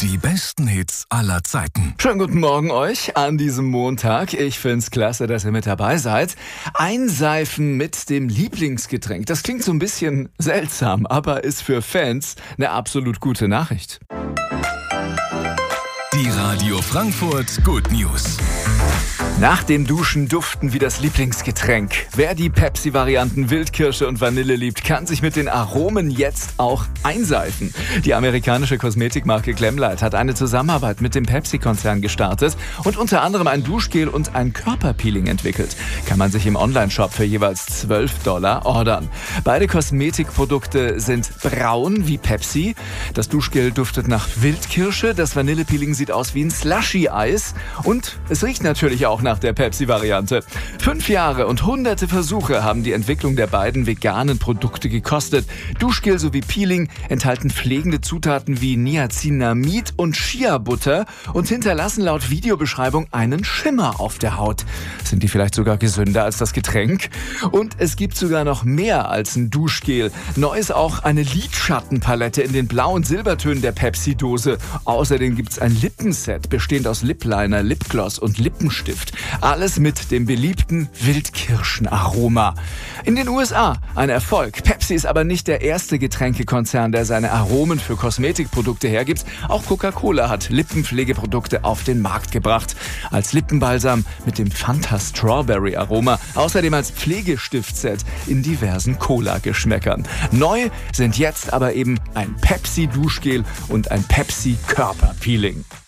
Die besten Hits aller Zeiten. Schönen guten Morgen euch an diesem Montag. Ich find's klasse, dass ihr mit dabei seid. Einseifen mit dem Lieblingsgetränk. Das klingt so ein bisschen seltsam, aber ist für Fans eine absolut gute Nachricht. Die Radio Frankfurt Good News. Nach dem Duschen duften wie das Lieblingsgetränk. Wer die Pepsi-Varianten Wildkirsche und Vanille liebt, kann sich mit den Aromen jetzt auch einseifen. Die amerikanische Kosmetikmarke Glamlite hat eine Zusammenarbeit mit dem Pepsi-Konzern gestartet und unter anderem ein Duschgel und ein Körperpeeling entwickelt. Kann man sich im Onlineshop für jeweils $12 ordern. Beide Kosmetikprodukte sind braun wie Pepsi. Das Duschgel duftet nach Wildkirsche, das Vanillepeeling sieht aus wie ein Slushy-Eis und es riecht natürlich auch nach der Pepsi-Variante. 5 Jahre und hunderte Versuche haben die Entwicklung der beiden veganen Produkte gekostet. Duschgel sowie Peeling enthalten pflegende Zutaten wie Niacinamid und Shea-Butter und hinterlassen laut Videobeschreibung einen Schimmer auf der Haut. Sind die vielleicht sogar gesünder als das Getränk? Und es gibt sogar noch mehr als ein Duschgel. Neu ist auch eine Lidschattenpalette in den Blau- und Silbertönen der Pepsi-Dose. Außerdem gibt es ein Lippenset, bestehend aus Lipliner, Lipgloss und Lippenstift. Alles mit dem beliebten Wildkirschenaroma. In den USA ein Erfolg. Pepsi ist aber nicht der erste Getränkekonzern, der seine Aromen für Kosmetikprodukte hergibt. Auch Coca-Cola hat Lippenpflegeprodukte auf den Markt gebracht. Als Lippenbalsam mit dem Fanta Strawberry Aroma. Außerdem als Pflegestiftset in diversen Cola-Geschmäckern. Neu sind jetzt aber eben ein Pepsi-Duschgel und ein Pepsi-Körperpeeling.